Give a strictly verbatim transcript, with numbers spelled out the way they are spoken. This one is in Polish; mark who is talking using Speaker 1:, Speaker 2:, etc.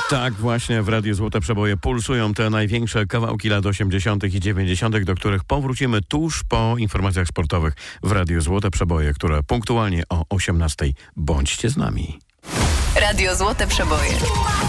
Speaker 1: Tak, właśnie w Radiu Złote Przeboje pulsują te największe kawałki lat osiemdziesiątych i dziewięćdziesiątych, do których powrócimy tuż po informacjach sportowych w Radiu Złote Przeboje, które punktualnie o osiemnastej. Bądźcie z nami.
Speaker 2: Radio Złote Przeboje.